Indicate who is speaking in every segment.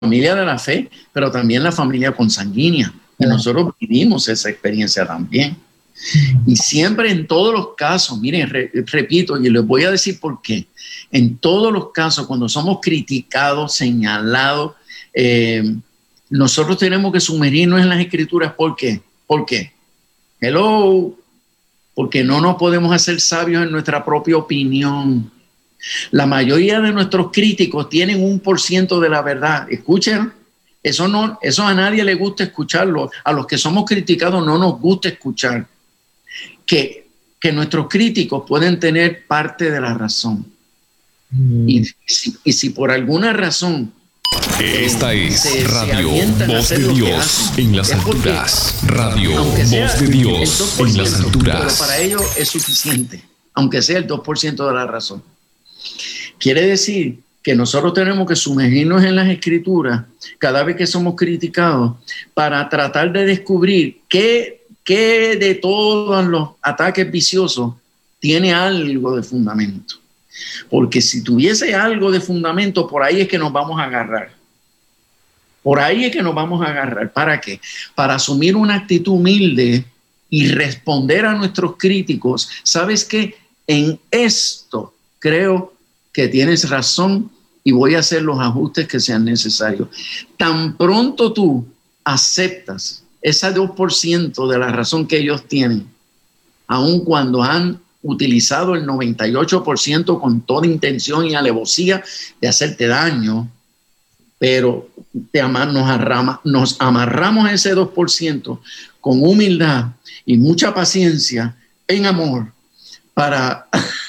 Speaker 1: familia de la fe, pero también la familia consanguínea. Y nosotros vivimos esa experiencia también. Y siempre en todos los casos, miren, repito, y les voy a decir por qué. En todos los casos, cuando somos criticados, señalados, nosotros tenemos que sumergirnos en las Escrituras. ¿Por qué? ¿Por qué? Hello. Porque no nos podemos hacer sabios en nuestra propia opinión. La mayoría de nuestros críticos tienen 1% de la verdad. Escuchen, eso a nadie le gusta escucharlo. A los que somos criticados no nos gusta escuchar que nuestros críticos pueden tener parte de la razón. Y si por alguna razón
Speaker 2: esta es Radio Voz de Dios en las alturas. Radio Voz de Dios en las alturas.
Speaker 1: Pero para ellos es suficiente, aunque sea el 2% de la razón. Quiere decir que nosotros tenemos que sumergirnos en las Escrituras cada vez que somos criticados para tratar de descubrir qué de todos los ataques viciosos tiene algo de fundamento. Porque si tuviese algo de fundamento, por ahí es que nos vamos a agarrar. Por ahí es que nos vamos a agarrar. ¿Para qué? Para asumir una actitud humilde y responder a nuestros críticos. ¿Sabes qué? En esto creo que tienes razón y voy a hacer los ajustes que sean necesarios. Tan pronto tú aceptas ese 2% de la razón que ellos tienen, aun cuando han utilizado el 98% con toda intención y alevosía de hacerte daño, pero nos amarramos a ese 2% con humildad y mucha paciencia en amor para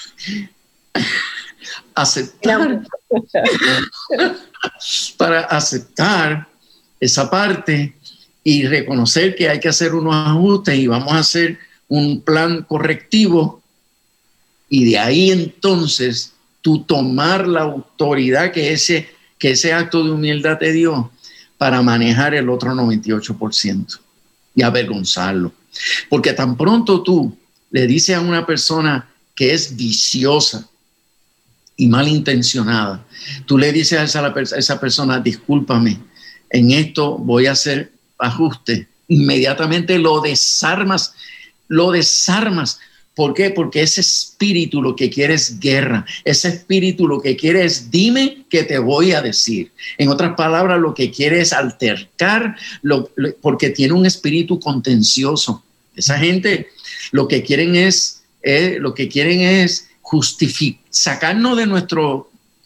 Speaker 1: aceptar esa parte y reconocer que hay que hacer unos ajustes y vamos a hacer un plan correctivo, y de ahí entonces tú tomar la autoridad que ese acto de humildad te dio para manejar el otro 98% y avergonzarlo. Porque tan pronto tú le dices a una persona que es viciosa y malintencionada, tú le dices a esa persona, discúlpame, en esto voy a hacer ajuste, inmediatamente lo desarmas. ¿Por qué? Porque ese espíritu lo que quiere es guerra. Ese espíritu lo que quiere es dime que te voy a decir. En otras palabras, lo que quiere es altercar, porque tiene un espíritu contencioso. Esa gente lo que quieren es sacarnos de nuestro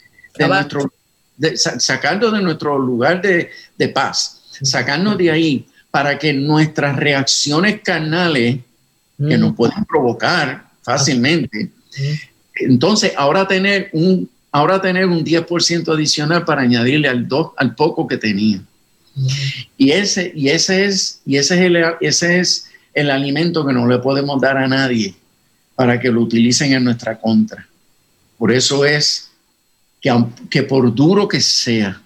Speaker 1: lugar de paz, sacarnos de ahí para que nuestras reacciones carnales que nos pueden provocar fácilmente, entonces ahora tener un 10% adicional para añadirle al poco que tenía. Y ese es el alimento que no le podemos dar a nadie para que lo utilicen en nuestra contra. Por eso es que por duro que sea,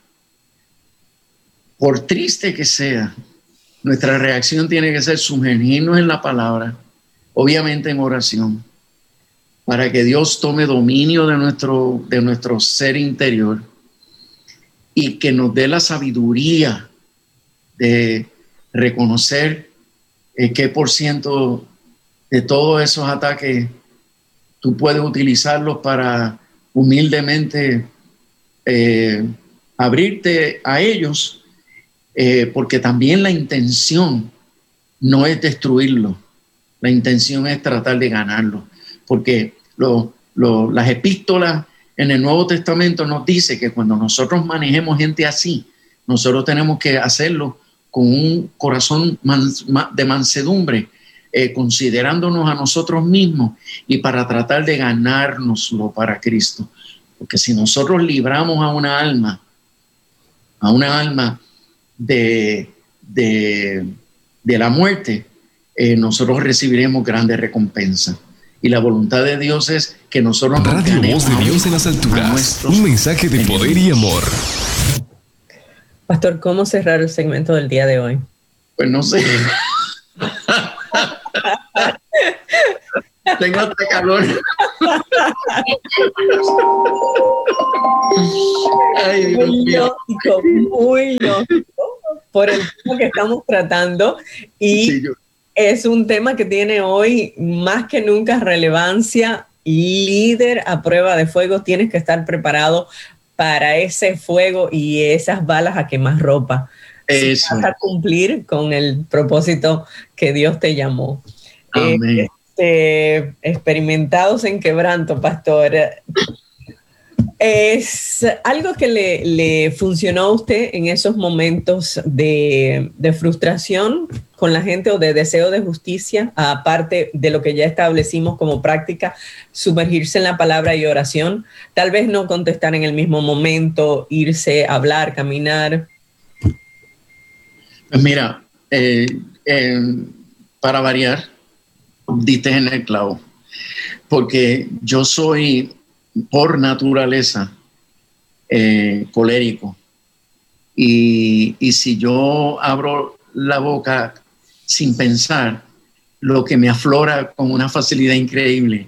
Speaker 1: por triste que sea, nuestra reacción tiene que ser sumergirnos en la palabra, obviamente en oración, para que Dios tome dominio de nuestro ser interior y que nos dé la sabiduría de reconocer qué por ciento de todos esos ataques tú puedes utilizarlos para humildemente abrirte a ellos, porque también la intención no es destruirlo, la intención es tratar de ganarlo, porque las epístolas en el Nuevo Testamento nos dice que cuando nosotros manejemos gente así, nosotros tenemos que hacerlo con un corazón de mansedumbre, considerándonos a nosotros mismos y para tratar de ganárnoslo para Cristo. Porque si nosotros libramos a una alma de la muerte, nosotros recibiremos grandes recompensas. Y la voluntad de Dios es que nosotros
Speaker 2: Radio Voz de Dios en las alturas. Un mensaje de poder y amor.
Speaker 3: Pastor, ¿cómo cerrar el segmento del día de hoy?
Speaker 1: Pues no sé. Tengo hasta calor. Ay,
Speaker 3: muy lógico por el tema que estamos tratando y sí, es un tema que tiene hoy más que nunca relevancia. Líder a prueba de fuego, tienes que estar preparado para ese fuego y esas balas a quemar ropa. Si vas a cumplir con el propósito que Dios te llamó.
Speaker 1: Amén.
Speaker 3: Experimentados en quebranto, pastor. ¿Es algo que le funcionó a usted en esos momentos de frustración con la gente o de deseo de justicia, aparte de lo que ya establecimos como práctica, sumergirse en la palabra y oración? Tal vez no contestar en el mismo momento, irse a hablar, caminar.
Speaker 1: Pues mira, para variar, diste en el clavo, porque yo soy por naturaleza colérico y si yo abro la boca sin pensar, lo que me aflora con una facilidad increíble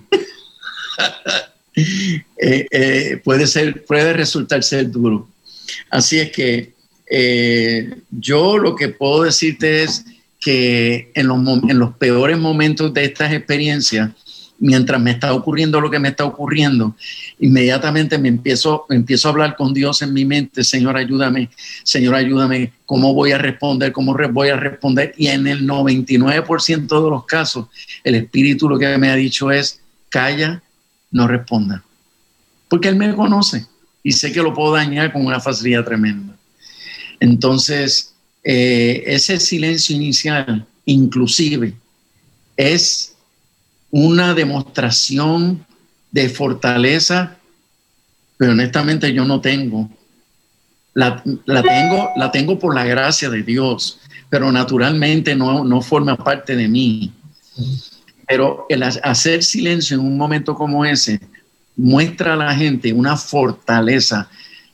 Speaker 1: puede resultar ser duro. Así es que yo lo que puedo decirte es que en los peores momentos de estas experiencias, mientras me está ocurriendo lo que me está ocurriendo, inmediatamente me empiezo a hablar con Dios en mi mente. Señor, ayúdame, ¿cómo voy a responder? ¿Cómo voy a responder? Y en el 99% de los casos, el Espíritu lo que me ha dicho es, calla, no responda. Porque Él me conoce y sé que lo puedo dañar con una facilidad tremenda. Entonces, ese silencio inicial, inclusive, es una demostración de fortaleza, pero honestamente yo no tengo. La tengo por la gracia de Dios, pero naturalmente no forma parte de mí. Pero el hacer silencio en un momento como ese muestra a la gente una fortaleza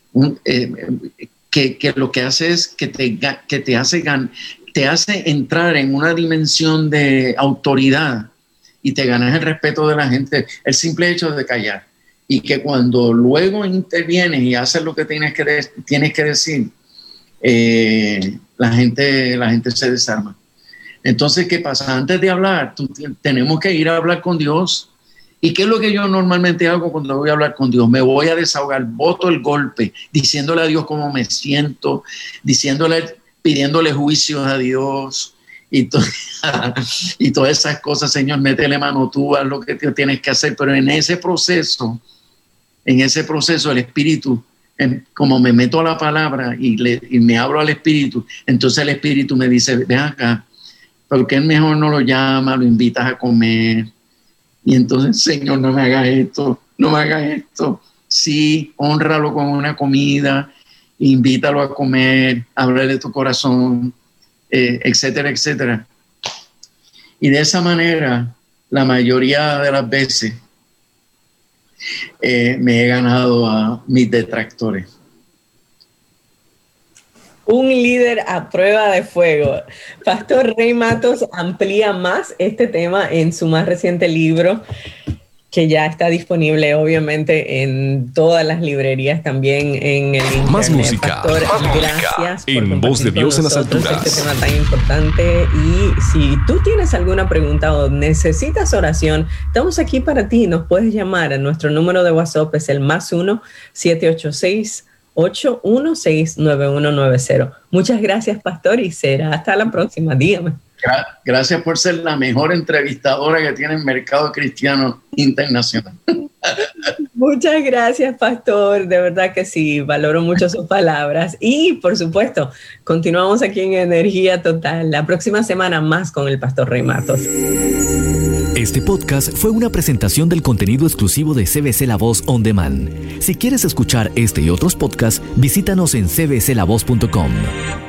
Speaker 1: que lo que hace es que te hace entrar en una dimensión de autoridad y te ganas el respeto de la gente, el simple hecho de callar. Y que cuando luego intervienes y haces lo que tienes que decir, la gente se desarma. Entonces, ¿qué pasa? Antes de hablar, tenemos que ir a hablar con Dios. ¿Y qué es lo que yo normalmente hago cuando voy a hablar con Dios? Me voy a desahogar, boto el golpe, diciéndole a Dios cómo me siento, pidiéndole juicios a Dios y todas esas cosas. Señor, métele mano tú, haz lo que tienes que hacer. Pero en ese proceso el Espíritu, como me meto a la palabra y me abro al Espíritu, entonces el Espíritu me dice, ven acá, ¿por qué mejor no lo llamas, lo invitas a comer? Y entonces, Señor, no me hagas esto. Sí, hónralo con una comida, invítalo a comer, háblale de tu corazón, etcétera, etcétera. Y de esa manera, la mayoría de las veces, me he ganado a mis detractores.
Speaker 3: Un líder a prueba de fuego. Pastor Rey Matos amplía más este tema en su más reciente libro, que ya está disponible obviamente en todas las librerías, también en el internet.
Speaker 2: Más música,
Speaker 3: Pastor, gracias
Speaker 2: en Voz de Dios en las alturas.
Speaker 3: Este tema tan importante. Y si tú tienes alguna pregunta o necesitas oración, estamos aquí para ti. Nos puedes llamar a nuestro número de WhatsApp, es el +1 786-816-9190. Muchas gracias, pastor, y será hasta la próxima. Dígame.
Speaker 1: Gracias por ser la mejor entrevistadora que tiene el mercado cristiano internacional.
Speaker 3: Muchas gracias, pastor. De verdad que sí, valoro mucho sus palabras. Y, por supuesto, continuamos aquí en Energía Total. La próxima semana más con el pastor Rey Matos.
Speaker 4: Este podcast fue una presentación del contenido exclusivo de CBC La Voz On Demand. Si quieres escuchar este y otros podcasts, visítanos en cbclavoz.com.